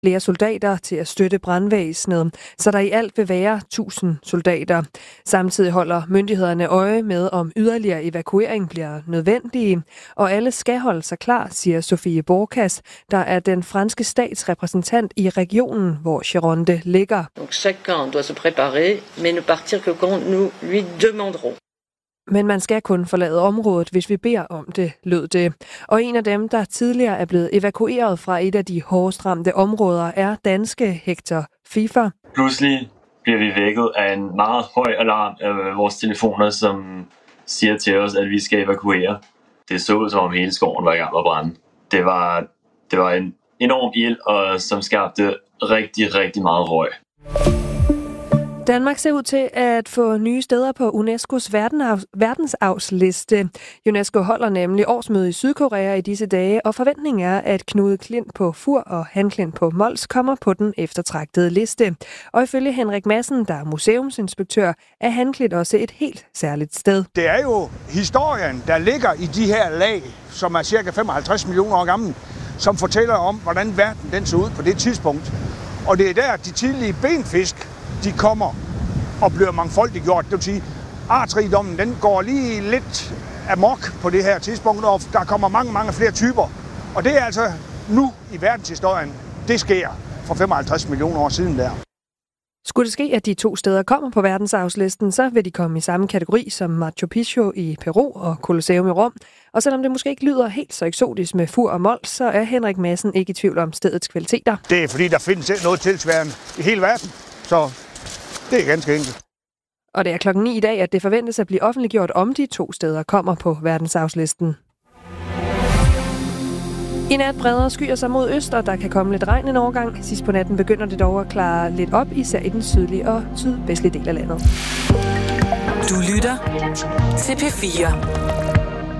flere soldater til at støtte brandvæsenet, så der i alt vil være 1000 soldater. Samtidig holder myndighederne øje med, om yderligere evakuering bliver nødvendige, og alle skal holde sig klar, siger Sofie Borkas, der er den franske statsrepræsentant i regionen, hvor Gironde ligger. Donc chacun doit se préparer, mais ne partir que quand nous lui demanderons. Men man skal kun forlade området, hvis vi beder om det, lød det. Og en af dem, der tidligere er blevet evakueret fra et af de hårdest ramte områder, er danske Hector Fifer. Pludselig bliver vi vækket af en meget høj alarm af vores telefoner, som siger til os, at vi skal evakuere. Det så ud, som om hele skoven var i gang med at brænde. Det var en enorm ild, og som skabte rigtig, rigtig meget røg. Danmark ser ud til at få nye steder på UNESCO's verdensarvsliste. UNESCO holder nemlig årsmøde i Sydkorea i disse dage, og forventningen er, at Knud Klint på Fur og Han Klint på Mols kommer på den eftertragtede liste. Og ifølge Henrik Madsen, der er museumsinspektør, er Han Klint også et helt særligt sted. Det er jo historien, der ligger i de her lag, som er cirka 55 millioner år gammel, som fortæller om, hvordan verden den så ud på det tidspunkt. Og det er der, de tidlige benfisk, de kommer og bliver mangfoldigt gjort. Det vil sige, artsrigdommen den går lige lidt amok på det her tidspunkt, og der kommer mange flere typer. Og det er altså nu i verdenshistorien, det sker for 55 millioner år siden der. Skulle det ske, at de 2 steder kommer på verdensarvslisten, så vil de komme i samme kategori som Machu Picchu i Peru og Colosseum i Rom. Og selvom det måske ikke lyder helt så eksotisk med Fur og Mols, så er Henrik Madsen ikke i tvivl om stedets kvaliteter. Det er fordi, der findes noget tilsvarende i hele verden, så det er ganske enkelt. Og det er 9:00 i dag, at det forventes at blive offentliggjort, om de 2 steder kommer på verdensarvslisten. I nat breder skyer sig mod øst, og der kan komme lidt regn en overgang. Sidst på natten begynder det dog at klare lidt op, især i den sydlige og sydvestlige del af landet. Du lytter til P4.